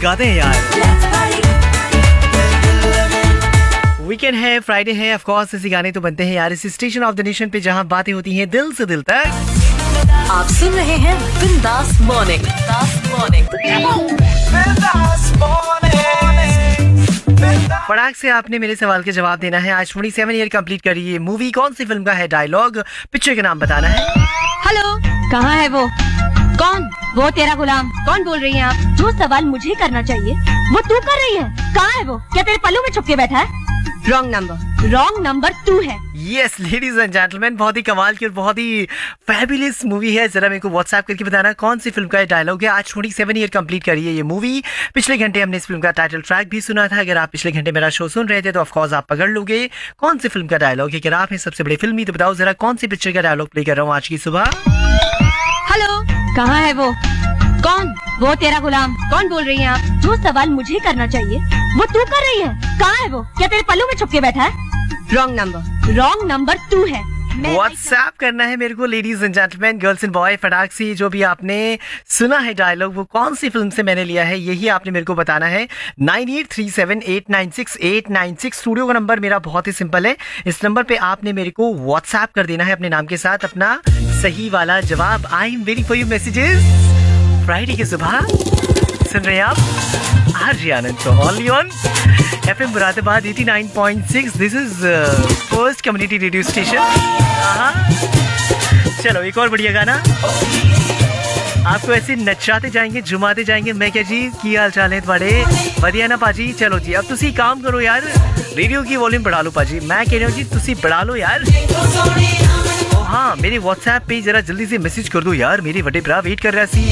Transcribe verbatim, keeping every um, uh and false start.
गाते हैं यार। वीकेंड है, फ्राइडे है, ऑफ कोर्स ऐसे गाने तो बनते हैं यार इस स्टेशन ऑफ द नेशन पे जहां बातें होती हैं दिल से दिल तक। आप सुन रहे हैं बिंदास मॉर्निंग। बिंदास मॉर्निंग। फटाक से आपने मेरे सवाल के जवाब देना है। आज सत्ताईस ईयर कंप्लीट करी है मूवी कौन सी फिल्म का है, डायलॉग, पिक्चर का नाम बताना है। हेलो, कहाँ है वो? कौन? वो तेरा गुलाम। कौन बोल रही हैं आप? जो सवाल मुझे करना चाहिए वो तू कर रही है। कहाँ है वो? क्या तेरे पल्लू में छुप के बैठा है? Wrong number. रॉन्ग नंबर तू है। यस लेडीज एंड जेंटलमैन, बहुत ही कमाल की और बहुत ही फैबुलस मूवी है। जरा मेरे को व्हाट्सएप करके बताना कौन सी फिल्म का ये डायलॉग है। आज सैंतालीस ईयर कंप्लीट करी है ये मूवी। पिछले घंटे हमने इस फिल्म का टाइटल ट्रैक भी सुना था। अगर आप पिछले घंटे मेरा शो सुन रहे थे तो ऑफकोर्स आप पकड़ लोगे कौन सी फिल्म का डायलॉग है। अगर आप हैं सबसे बड़े फिल्मी तो बताओ जरा कौन सी पिक्चर का डायलॉग प्ले कर रहा हूँ आज की सुबह। हेलो, कहाँ है वो? कौन? वो तेरा गुलाम। कौन बोल रही हैं आप? जो सवाल मुझे करना चाहिए वो तू कर रही है। कहाँ है वो? क्या तेरे पल्लू में छुप के बैठा है? Wrong number. रॉन्ग नंबर तू है। व्हाट्सएप करना है मेरे को ladies and gentleman, girls and boy. फटाक से जो भी आपने सुना है डायलॉग वो कौन सी फिल्म से मैंने लिया है यही आपने मेरे को बताना है। Nine eight three seven eight nine six eight nine six studio का नंबर मेरा बहुत ही सिंपल है। इस नंबर पे आपने मेरे को व्हाट्सएप कर देना है अपने नाम के साथ अपना सही वाला जवाब। I am waiting for you messages. Friday की सुबह सुन रहे हैं आप आरजे आनंद को only on FM Moradabad eighty nine point six. This is first community radio station. चलो एक और बढ़िया गाना आपको ऐसे नचाते जाएंगे, जुमाते जाएंगे। मैं क्या जी की हाल चाल है तुम्हारे? बढ़िया ना पाजी? चलो जी अब तुसी काम करो यार, रेडियो की वॉल्यूम बढ़ा लो पाजी। मैं कह रहा हूँ जी तुसी बढ़ा लो यार। हाँ मेरे व्हाट्सएप पे जरा जल्दी से मैसेज कर दो यार, मेरे बड़े भरा वेट कर रहा सी।